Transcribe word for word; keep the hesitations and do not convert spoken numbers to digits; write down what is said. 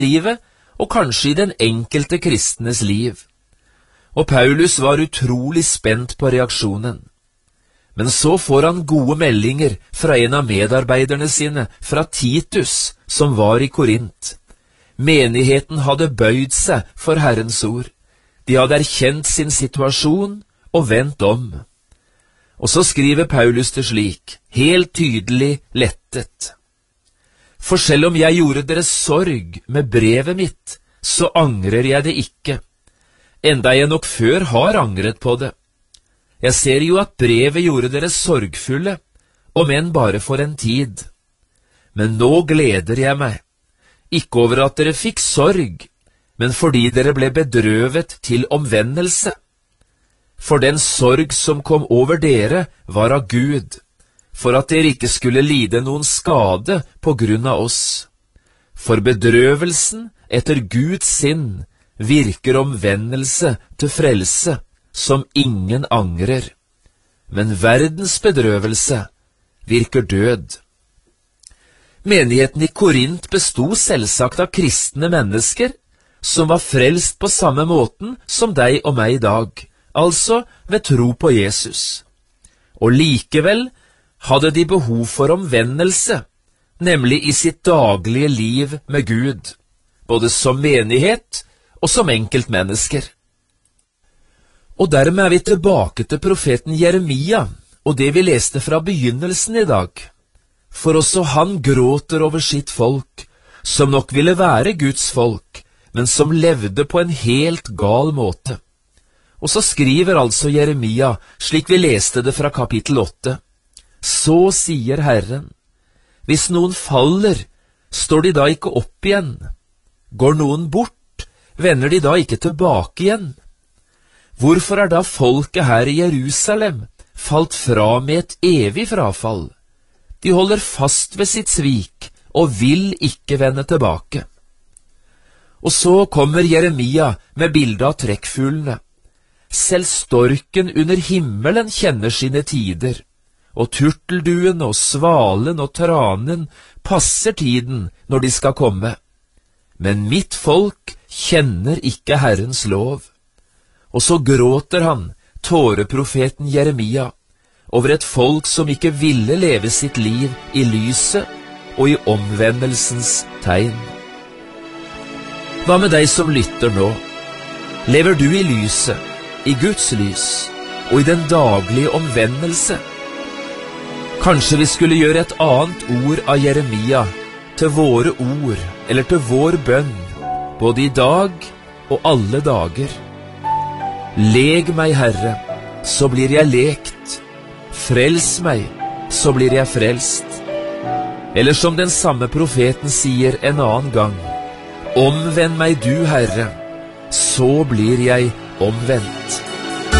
livet, og kanskje i den enkelte kristnes liv. Og Paulus var utrolig spent på reaksjonen. Men så får han gode meldinger fra en av medarbeiderne sine, fra Titus, som var i Korint. Menigheten hadde bøyd seg for Herrens ord. De hadde erkjent sin situasjon og vendt om. Og så skriver Paulus det slik, helt tydelig lettet. For selv om jeg gjorde deres sorg med brevet mitt, så angrer jeg det ikke, enda jeg nok før har angret på det. Jeg ser jo at brevet gjorde dere sorgfulle, om enn bare for en tid. Men nå gleder jeg meg, ikke over at dere fikk sorg, men fordi dere ble bedrøvet til omvendelse. For den sorg som kom over dere var av Gud, for at dere ikke skulle lide noen skade på grunn av oss. For bedrøvelsen etter Guds sinn virker omvendelse til frelse, som ingen angrer. Men verdens bedrøvelse virker død. Menigheten i Korint bestod selvsagt av kristne mennesker, som var frelst på samme måten som deg og meg i dag, altså ved tro på Jesus. Og likevel hadde de behov for omvendelse, nemlig i sitt daglige liv med Gud, både som menighet og som enkeltmennesker. Og dermed er vi tilbake til profeten Jeremia, og det vi leste fra begynnelsen i dag. For også han gråter over sitt folk, som nok ville være Guds folk, men som levde på en helt gal måte. Og så skriver altså Jeremia, slik vi leste det fra kapittel åtte. Så sier Herren, hvis noen faller, står de da ikke opp igjen? Går noen bort, vender de da ikke tilbake igjen? Hvorfor er da folket her i Jerusalem falt fra med et evig frafall? De holder fast ved sitt svik og vil ikke vende tilbake. Og så kommer Jeremia med bildet av trekkfuglene. Selv storken under himmelen kjenner sine tider, og turtelduen og svalen og tranen passer tiden når de skal komme. Men mitt folk kjenner ikke Herrens lov. Og så gråter han, tåreprofeten Jeremia, over et folk som ikke ville leve sitt liv i lyset og i omvendelsens tegn. Hva med deg som lytter nå? Lever du i lyset, i Guds lys, og i den daglige omvendelse? Kanskje vi skulle gjøre et annet ord av Jeremia til våre ord, eller til vår bønn, både i dag og alle dager. Leg meg, Herre, så blir jeg lekt. Frels meg, så blir jeg frelst. Eller som den samme profeten sier en annen gang, omvend meg du, Herre, så blir jeg omvendt.